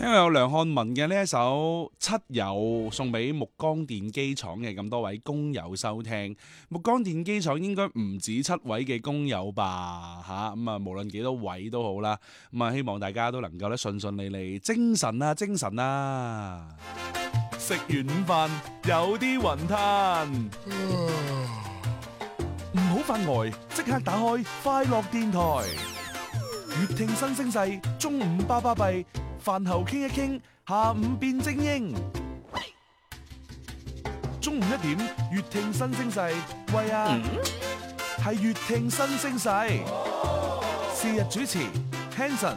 因為有梁漢文嘅呢一首《七友》送俾木崗電機廠嘅咁多位工友收聽。木崗電機廠應該唔止7位嘅工友吧嚇，咁啊無論幾多位都好啦，咁啊希望大家都能夠咧順順利利，精神啊精神啊！食完午飯有啲雲吞，唔好發呆，即刻打開快樂電台，粵聽新聲勢，中午巴巴閉。飯後傾一傾，下午變精英。中午1點，粵聽新聲勢，喂啊，係粵聽新聲勢。是日主持 Hanson。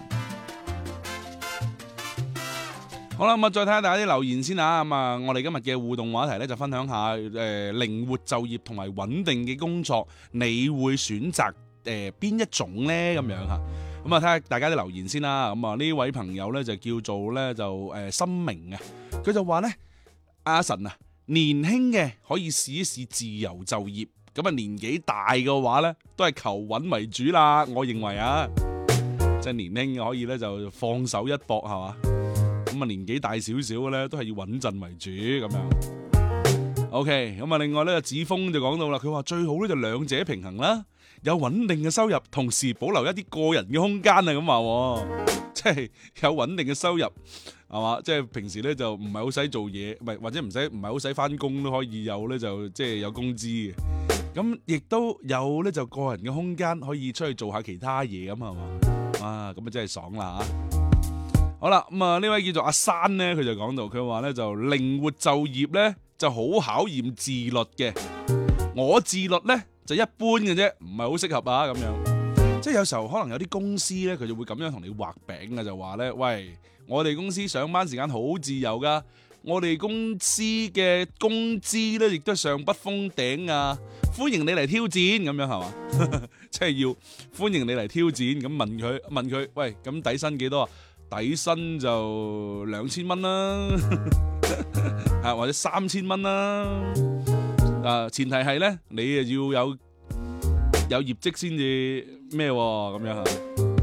好啦，咁啊，再睇下大家啲留言先啊。咁啊，我哋今日嘅互動話題咧，就分享下靈活就業同埋穩定嘅工作，你會選擇邊一種咧？咁樣嚇。咁啊，睇下大家啲留言先啦。咁啊，呢位朋友咧就叫做咧心明啊，佢就話咧阿神啊，年輕嘅可以試一試自由就業，咁啊年紀大嘅話咧都係求穩為主啦。我認為啊，即係年輕嘅可以咧就放手一搏係嘛，咁啊年紀大少少嘅咧都係要穩陣為主咁樣。OK， 咁啊另外咧子峰就講到啦，佢話最好咧就兩者平衡啦。有穩定嘅收入，同時保留一啲個人嘅空間啊！咁話，即係有穩定嘅收入，係嘛？即係平時咧就唔係好使做嘢，唔係或者唔係好使翻工都可以有咧，就即係有工資嘅。咁亦都有咧就個人嘅空間，可以出去做下其他嘢咁係嘛？啊，咁啊真係爽啦嚇！好啦，咁啊呢位叫做阿山咧，佢就講到，佢話咧就靈活就業咧就好考驗自律嘅，我自律咧就一般嘅啫，唔係好適合啊咁樣。即係有時候可能有啲公司咧，佢就會咁樣同你畫餅嘅，就話咧，喂，我哋公司上班時間好自由噶，我哋公司嘅工資咧亦都係上不封頂啊，歡迎你嚟挑戰咁樣係嘛？即係要歡迎你嚟挑戰，咁問佢，喂，咁底薪幾多啊？底薪就2000蚊啦，啊或者3000蚊啦。前提係咧，你要有業績先至咩咁樣嚇。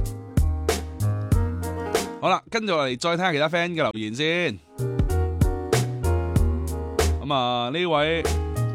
好啦，跟住我嚟再睇下其他 friend 嘅留言先。咁啊，呢位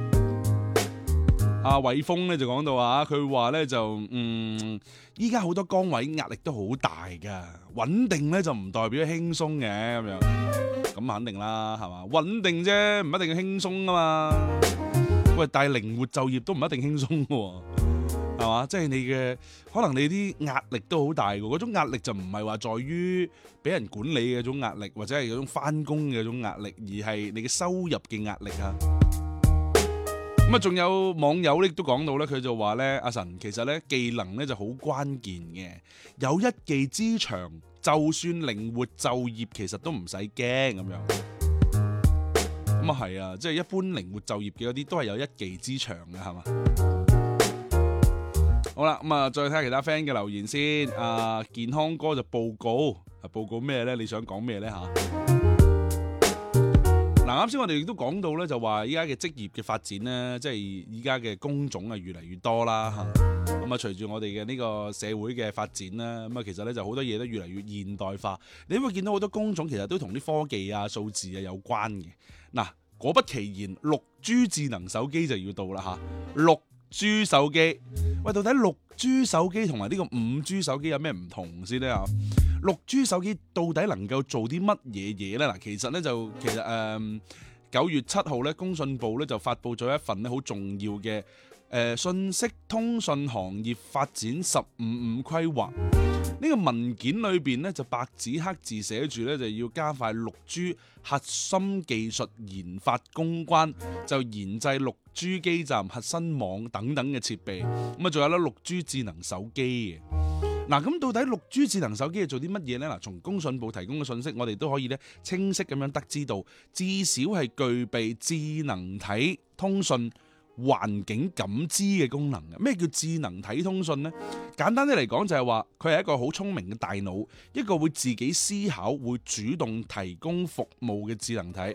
阿偉峰咧就講到啊，佢話咧就依家好多崗位壓力都好大㗎，穩定咧就唔代表輕鬆嘅咁樣。咁肯定啦，係嘛？穩定啫，唔一定輕鬆啊嘛。喂，但係靈活就業都唔一定輕鬆嘅，係嘛？即係你嘅可能你啲壓力都好大嘅，嗰種壓力就唔係話在於俾人管理嘅嗰種壓力，或者係嗰種翻工嘅嗰種壓力，而係你嘅收入嘅壓力啊。咁啊，仲有網友咧都講到咧，佢就話咧，阿神其實咧技能咧就好關鍵嘅，有一技之長，就算靈活就業，其實都唔使驚咁樣。咁啊係啊，即係一般靈活就業嘅嗰啲都係有一技之長嘅，係嘛？好啦，咁啊，再睇下其他 friend 嘅留言先。健康哥就報告咩咧？你想講咩咧吓？嗱，啱先我哋亦都講到咧，就話依家嘅職業嘅發展咧，即係依家嘅工種係越嚟越多啦吓。咁啊，隨住我哋嘅呢個社會嘅發展啦，咁啊，其實咧就好多嘢都越嚟越現代化。你會見到好多工種其實都同啲科技啊、數字啊有關嘅。嗱，果不其然，6G 智能手機就要到啦吓。6G 手機，喂，到底6G 手機同埋呢個5G 手機有咩唔同先咧？6G 手機到底能夠做啲乜嘢嘢咧？嗱，其實9月7號咧，工信部咧就發布咗一份咧好重要嘅信息通訊行業發展15規劃。呢個文件裏邊咧就白紙黑字寫住咧，就要加快6G 核心技術研發攻關，就研製6G 基站、核心網等等嘅設備。咁啊，仲有咧6G 智能手機嘅。嗱，咁到底6G 智能手機係做啲乜嘢呢？嗱，從工信部提供嘅信息，我哋都可以咧清晰咁樣得知到，至少係具備智能體通訊、環境感知嘅功能嘅。咩叫智能體通訊呢？簡單啲嚟講就係話佢係一個好聰明嘅大腦，一個會自己思考、會主動提供服務嘅智能體。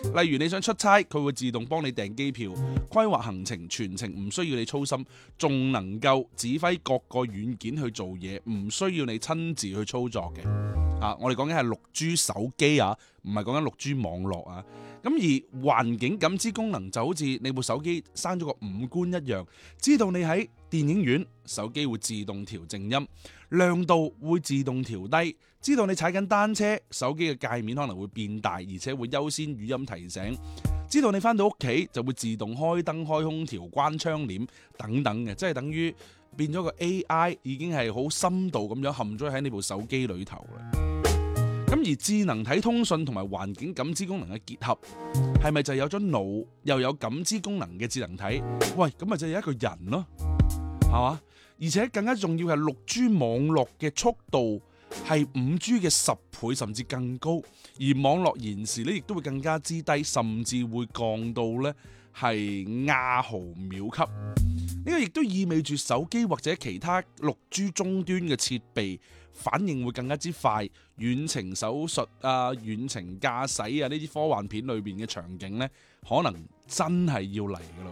例如你想出差，佢會自動幫你訂機票、規劃行程，全程唔需要你操心，仲能夠指揮各個軟件去做嘢，唔需要你親自去操作嘅。我哋講緊係6G 手機啊，唔係講緊6G 網絡啊。咁而環境感知功能就好似你部手機生咗個五官一樣，知道你喺電影院，手機會自動調靜音，亮度會自動調低，知道你踩緊單車，手機嘅界面可能會變大，而且會優先語音提醒，知道你返到屋企就會自動開燈、開空調、關窗簾等等嘅，即係等於變咗個 AI 已經係好深度咁樣陷咗喺你部手機裏頭啦。咁而智能體通訊同埋環境感知功能嘅結合，係咪就有咗腦又有感知功能嘅智能體？喂，咁咪就有一個人咯，係嘛？而且更加重要係6G 網絡嘅速度係5G 嘅10倍甚至更高，而網絡延時咧亦都會更加之低，甚至會降到咧係亞毫秒級。呢個亦都意味住手機或者其他6G 終端嘅設備反應會更加之快，遠程手術啊、遠程駕駛啊呢啲科幻片裏邊嘅場景呢，可能真係要嚟噶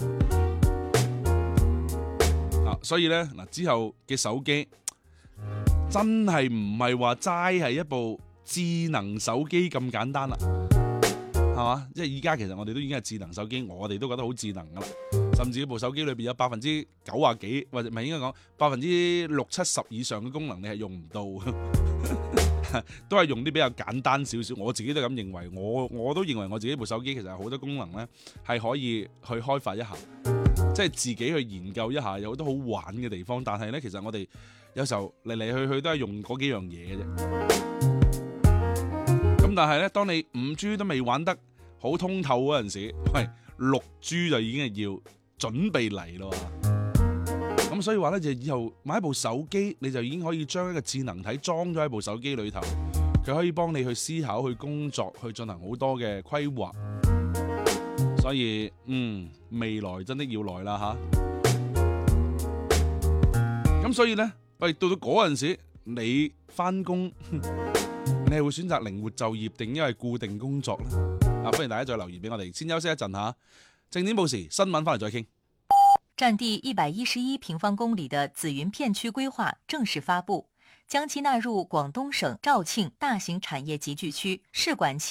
咯。所以呢，之後嘅手機真係唔係話齋係一部智能手機咁簡單啦，係嘛？即係依家其實我哋都已經係智能手機，我哋都覺得好智能噶啦。甚至部手機裏邊有90%幾，或者唔係應該講60-70%以上嘅功能你係用唔到，都係用啲比較簡單少少。我自己都咁認為，我都認為我自己部手機其實好多功能呢係可以去開發一下，即係自己去研究一下，有好多好玩嘅地方。但係呢，其實我哋有時候嚟嚟去去都係用嗰幾樣嘢嘅啫。咁但係呢，當你5G 都未玩得好通透嗰陣時，喂，6G 就已經係要準備嚟咯。咁所以話咧，就以後買一部手機，你就已經可以將一個智能體裝咗喺部手機裏頭，佢可以幫你去思考、去工作、去進行好多嘅規劃。所以未來真的要來啦吓。咁所以咧，喂，到嗰陣時，你翻工，你係會選擇靈活就業定因為固定工作咧？歡迎大家再留言俾我哋，先休息一陣吓。正點報時，新聞翻嚟再傾。 佔地111平方公里的紫雲片區規劃正式發布，將其納入廣東省肇慶大型產業集聚區，市管